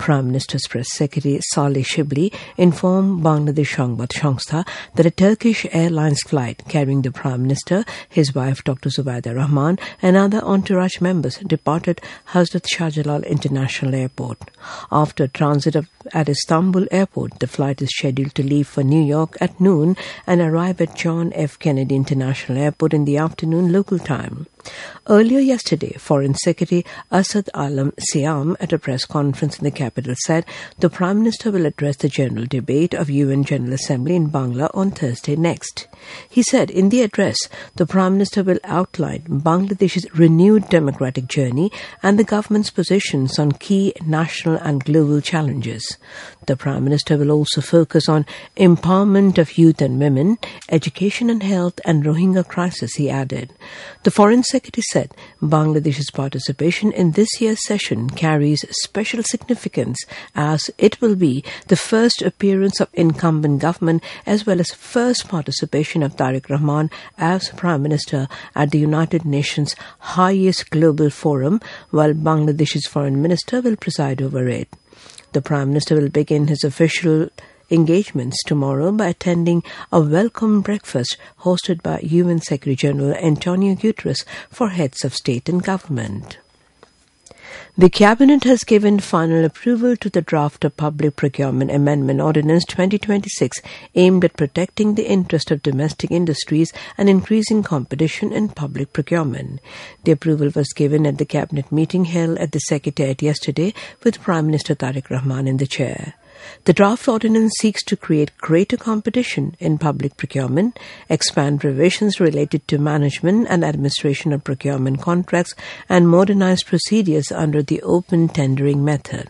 Prime Minister's press secretary Saleh Shibli informed Bangladesh Sangbad Sangstha that a Turkish Airlines flight carrying the Prime Minister, his wife Dr. Zubaida Rahman and other entourage members departed Hazrat Shah Jalal International Airport. After transit at Istanbul Airport, the flight is scheduled to leave for New York at noon and arrive at John F. Kennedy International Airport in the afternoon local time. Earlier yesterday, Foreign Secretary Asad Alam Siam at a press conference in the capital said the Prime Minister will address the general debate of UN General Assembly in Bangla on Thursday next. He said in the address, the Prime Minister will outline Bangladesh's renewed democratic journey and the government's positions on key national and global challenges. The Prime Minister will also focus on empowerment of youth and women, education and health, and Rohingya crisis, he added. The Foreign Secretary said Bangladesh's participation in this year's session carries special significance as it will be the first appearance of incumbent government as well as first participation of Tariq Rahman as Prime Minister at the United Nations highest global forum, while Bangladesh's Foreign Minister will preside over it. The Prime Minister will begin his official engagements tomorrow by attending a welcome breakfast hosted by UN Secretary General Antonio Guterres for heads of state and government. The Cabinet has given final approval to the draft of Public Procurement Amendment Ordinance 2026 aimed at protecting the interest of domestic industries and increasing competition in public procurement. The approval was given at the Cabinet meeting held at the Secretariat yesterday with Prime Minister Tariq Rahman in the chair. The draft ordinance seeks to create greater competition in public procurement, expand provisions related to management and administration of procurement contracts, and modernize procedures under the open tendering method.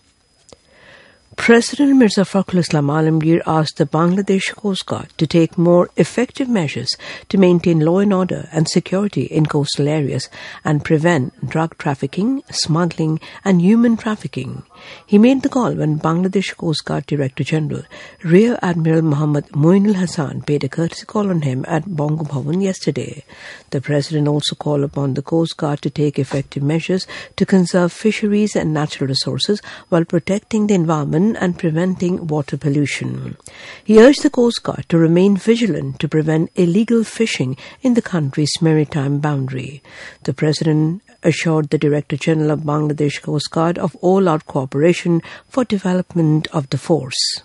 President Mirza Fakhrul Islam Alamgir asked the Bangladesh Coast Guard to take more effective measures to maintain law and order and security in coastal areas and prevent drug trafficking, smuggling, and human trafficking. He made the call when Bangladesh Coast Guard Director General Rear Admiral Muhammad Moinul Hassan paid a courtesy call on him at Bongo Bhavan yesterday. The President also called upon the Coast Guard to take effective measures to conserve fisheries and natural resources while protecting the environment and preventing water pollution. He urged the Coast Guard to remain vigilant to prevent illegal fishing in the country's maritime boundary. The President assured the Director General of Bangladesh Coast Guard of all-out cooperation for development of the force.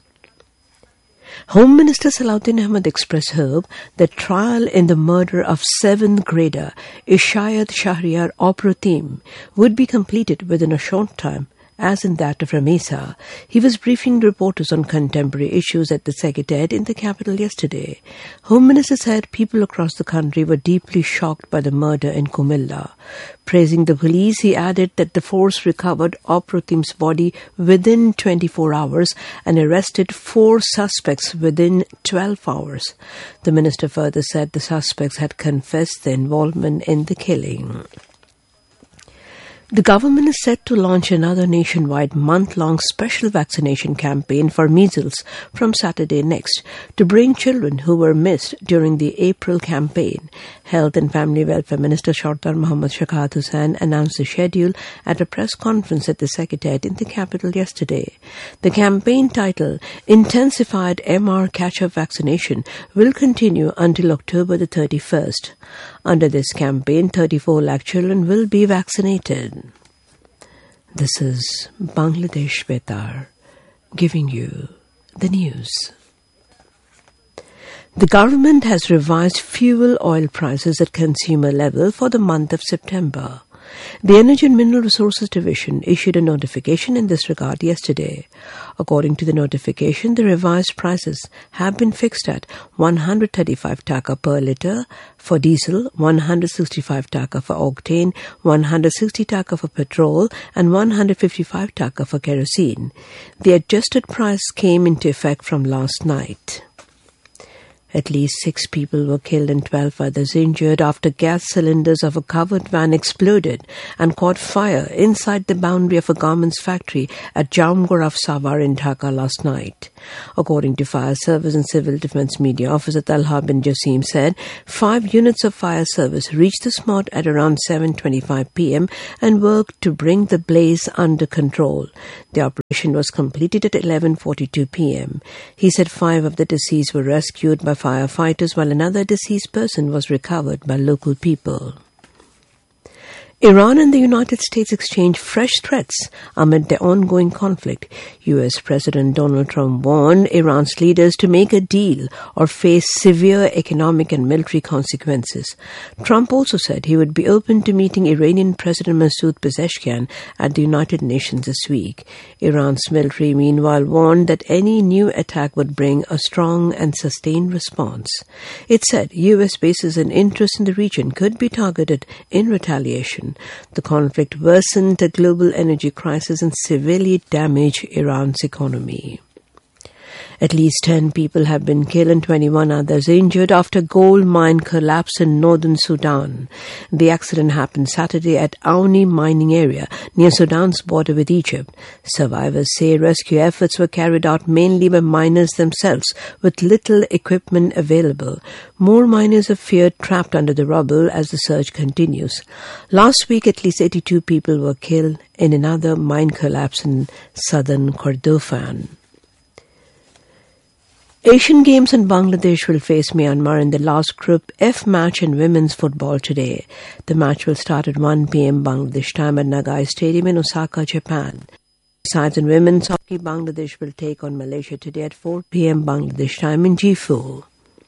Home Minister Salahuddin Ahmed expressed hope that trial in the murder of 7th grader Ishayat Shahriar Oprotim would be completed within a short time, as in that of Ramesa. He was briefing reporters on contemporary issues at the Secretariat in the capital yesterday. Home Minister said people across the country were deeply shocked by the murder in Kumilla. Praising the police, he added that the force recovered Oprotim's body within 24 hours and arrested 4 suspects within 12 hours. The minister further said the suspects had confessed their involvement in the killing. The government is set to launch another nationwide month-long special vaccination campaign for measles from Saturday next to bring children who were missed during the April campaign. Health and Family Welfare Minister Sardar Mohammad Shakhat Hussain announced the schedule at a press conference at the Secretariat in the capital yesterday. The campaign titled Intensified MR Catch-up Vaccination will continue until October the 31st. Under this campaign, 34 lakh children will be vaccinated. This is Bangladesh Betar giving you the news. The government has revised fuel oil prices at consumer level for the month of September. The Energy and Mineral Resources Division issued a notification in this regard yesterday. According to the notification, the revised prices have been fixed at 135 taka per litre for diesel, 165 taka for octane, 160 taka for petrol, and 155 taka for kerosene. The adjusted price came into effect from last night. At least 6 people were killed and 12 others injured after gas cylinders of a covered van exploded and caught fire inside the boundary of a garments factory at Jamgoraf Savar in Dhaka last night. According to Fire Service and Civil Defence Media Officer Talha bin Jasim said, 5 units of fire service reached the spot at around 7:25 p.m. and worked to bring the blaze under control. The operation was completed at 11:42 p.m. He said 5 of the deceased were rescued by firefighters while another deceased person was recovered by local people. Iran and the United States exchange fresh threats amid the ongoing conflict. U.S. President Donald Trump warned Iran's leaders to make a deal or face severe economic and military consequences. Trump also said he would be open to meeting Iranian President Masoud Pezeshkian at the United Nations this week. Iran's military, meanwhile, warned that any new attack would bring a strong and sustained response. It said U.S. bases and interests in the region could be targeted in retaliation. The conflict worsened the global energy crisis and severely damaged Iran's economy. At least 10 people have been killed and 21 others injured after gold mine collapsed in northern Sudan. The accident happened Saturday at Auni mining area near Sudan's border with Egypt. Survivors say rescue efforts were carried out mainly by miners themselves with little equipment available. More miners are feared trapped under the rubble as the search continues. Last week, at least 82 people were killed in another mine collapse in southern Kordofan. Asian Games in Bangladesh will face Myanmar in the last Group F match in women's football today. The match will start at 1 p.m. Bangladesh time at Nagai Stadium in Osaka, Japan. Besides, in women's hockey, Bangladesh will take on Malaysia today at 4 p.m. Bangladesh time in Gifu.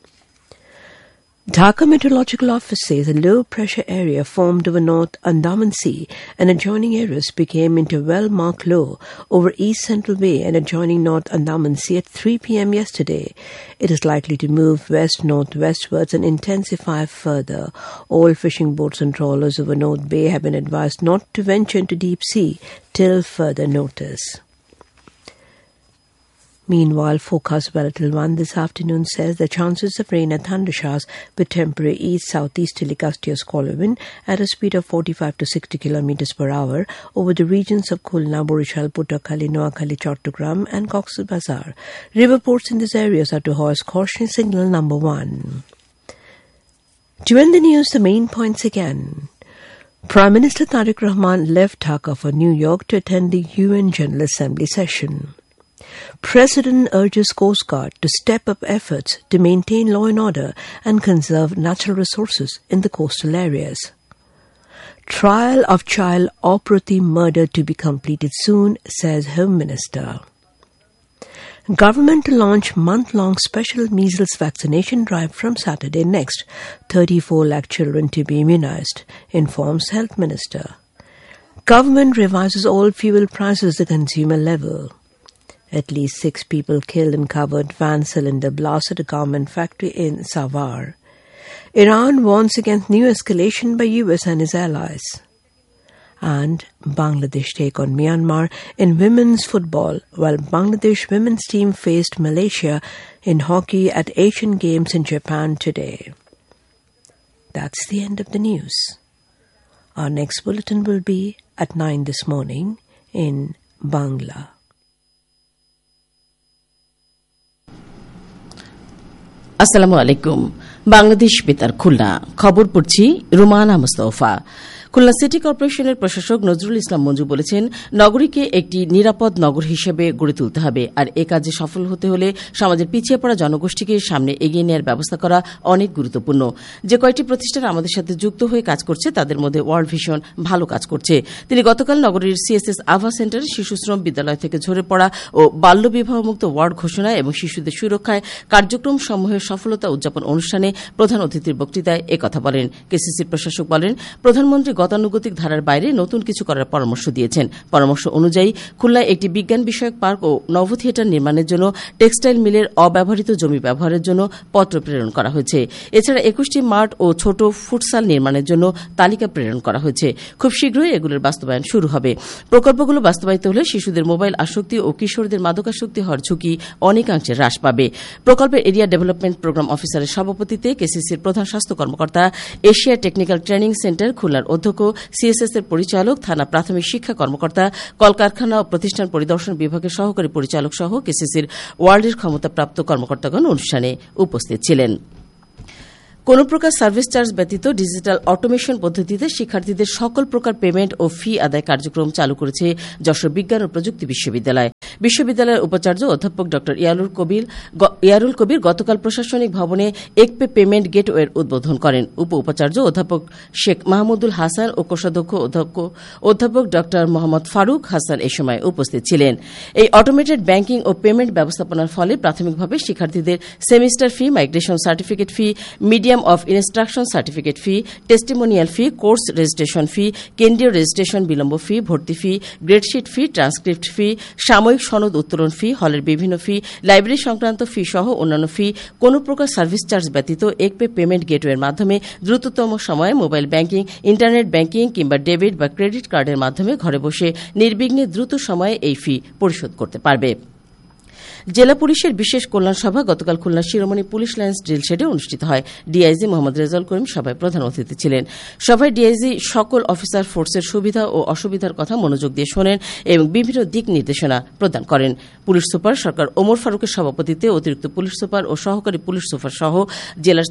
Dhaka Meteorological Office says a low-pressure area formed over North Andaman Sea and adjoining areas became into a well-marked low over East Central Bay and adjoining North Andaman Sea at 3 p.m. yesterday. It is likely to move west-northwestwards and intensify further. All fishing boats and trawlers over North Bay have been advised not to venture into deep sea till further notice. Meanwhile, forecast weather till 1 this afternoon says the chances of rain and thundershowers with temporary east-southeasterly gusty or squall wind at a speed of 45 to 60 km per hour over the regions of Khulna, Borishal, Puttakali, Noakhali, Chattogram and Cox's Bazar. River ports in these areas are to hoist caution signal number 1. To end the news, the main points again. Prime Minister Tariq Rahman left Dhaka for New York to attend the UN General Assembly session. President urges Coast Guard to step up efforts to maintain law and order and conserve natural resources in the coastal areas. Trial of child Oprati murder to be completed soon, says Home Minister. Government to launch month-long special measles vaccination drive from Saturday next. 34 lakh children to be immunized, informs Health Minister. Government revises all fuel prices at consumer level. At least 6 people killed in covered van cylinder blast at a garment factory in Savar. Iran warns against new escalation by US and its allies. And Bangladesh take on Myanmar in women's football, while Bangladesh women's team faced Malaysia in hockey at Asian Games in Japan today. That's the end of the news. Our next bulletin will be at 9 this morning in Bangla. আসসালামু আলাইকুম বাংলাদেশ বেতার খুলনা খবর পড়ছি Rumana Mustafa Khulna city কর্পোরেশনের প্রশাসক নজরুল ইসলাম মঞ্জু বলেছেন নগরীকে একটি নিরাপদ নগর হিসেবে গড়ে তুলতে হবে আর এ কাজে সফল হতে হলে সমাজের পিছিয়ে পড়া জনগোষ্ঠীকে সামনে এগিয়ে নেওয়ার ব্যবস্থা করা অনেক গুরুত্বপূর্ণ যে কয়টি প্রতিষ্ঠান আমাদের সাথে যুক্ত হয়ে কাজ করছে তাদের মধ্যে ওয়ার্ল্ড ভিশন ভালো কাজ করছে তিনি গতকাল নগরীর সিএসএস আভা সেন্টারে শিশুশ্রম বিদ্যালয় থেকে ঝরে পড়া ও বাল্যবিবাহমুক্ত ওয়ার্ড ঘোষণা এবং শিশুদের সুরক্ষায় কার্যক্রম সমূহের সফলতা উদযাপন অনুষ্ঠানে প্রধান অতিথির বক্তৃতায় একথা বলেন কেসিসির প্রশাসক বলেন প্রধানমন্ত্রী গতানুগতিক ধারার বাইরে নতুন কিছু করার পরামর্শ দিয়েছেন। পরামর্শ অনুযায়ী খুলনায় একটি বিজ্ঞান বিষয়ক পার্ক ও নভ থিয়েটার নির্মাণের জন্য টেক্সটাইল মিলের অব্যবহৃত জমি ব্যবহারের জন্য পত্র প্রেরণ করা হয়েছে। এছাড়া 21টি মাঠ ও ছোট ফুটসাল নির্মাণের জন্য তালিকা প্রেরণ করা হয়েছে। খুব শীঘ্রই এগুলোর বাস্তবায়ন শুরু হবে। প্রকল্পগুলো বাস্তবায়িত হলে শিশুদের মোবাইল আসক্তি ও কিশোরদের মাদকাসক্তি হওয়ার ঝুঁকি অনেকাংশে হ্রাস পাবে। প্রকল্পের এরিয়া ডেভেলপমেন্ট প্রোগ্রাম অফিসারের সভাপতিত্বে কেসিসির প্রধান স্বাস্থ্য কর্মকর্তা, এশিয়া টেকনিক্যাল ট্রেনিং সেন্টার খুলনার অধ্যক্ষ, সিএসএস এর পরিচালক, থানা প্রাথমিক শিক্ষা কর্মকর্তা, কলকারখানা ও প্রতিষ্ঠান পরিদর্শন বিভাগের সহকারী পরিচালক সহ কেসিসির ওয়ার্ল্ডের ক্ষমতাপ্রাপ্ত কর্মকর্তাগণ অনুষ্ঠানে উপস্থিত ছিলেন। কোন প্রকার সার্ভিস চার্জ ব্যতীত ডিজিটাল অটোমেশন পদ্ধতিতে শিক্ষার্থীদের সকল প্রকার পেমেন্ট ও ফি আদায় কার্যক্রম চালু করেছে যশোর বিজ্ঞান ও প্রযুক্তি বিশ্ববিদ্যালয়। বিশ্ববিদ্যালয়ের উপাচার্য অধ্যাপক ড ইয়ারুল কবির গতকাল প্রশাসনিক ভবনে একপে পেমেন্ট গেটওয়ের উদ্বোধন করেন। উপ উপাচার্য অধ্যাপক শেখ মাহমুদুল হাসান ও কোষাধ্যক্ষ অধ্যাপক ড মোহাম্মদ ফারুক হাসান এ সময় উপস্থিত ছিলেন। এই অটোমেটেড ব্যাংকিং ও পেমেন্ট ব্যবস্থাপনার ফলে প্রাথমিকভাবে শিক্ষার্থীদের semester fee, migration certificate fee, medium of instruction certificate fee, testimonial fee, course registration fee, কেন্দ্রীয় রেজিস্ট্রেশন বিলম্ব ফি, ভর্তি ফি, গ্রেডশিট ফি, ট্রান্সক্রিপ্ট ফি, সাময়িক সনদ উত্তোলন ফি, হলের বিভিন্ন ফি, লাইব্রেরি সংক্রান্ত ফি সহ অন্যান্য ফি কোন প্রকার সার্ভিস চার্জ ব্যতীত একপে পেমেন্ট গেটওয়ের মাধ্যমে দ্রুততম সময়ে মোবাইল ব্যাংকিং, ইন্টারনেট ব্যাংকিং কিংবা ডেবিট বা ক্রেডিট কার্ডের মাধ্যমে ঘরে বসে নির্বিঘ্নে দ্রুত সময়ে এই ফি পরিশোধ করতে পারবে। জেলা পুলিশের বিশেষ কল্যাণ সভা গতকাল খুলনা শিরোমণি পুলিশ লাইন্স ড্রিল শেডে অনুষ্ঠিত হয়। ডিআইজি মোহাম্মদ রেজাউল করিম সভায় প্রধান অতিথি ছিলেন। সভায় ডিআইজি সকল অফিসার ফোর্সের সুবিধা ও অসুবিধার কথা মনোযোগ দিয়ে শোনেন এবং বিভিন্ন দিক নির্দেশনা প্রদান করেন। পুলিশ সুপার সরকার ওমর ফারুকের সভাপতিত্বে অতিরিক্ত পুলিশ সুপার ও সহকারী পুলিশ সুপার সহ জেলার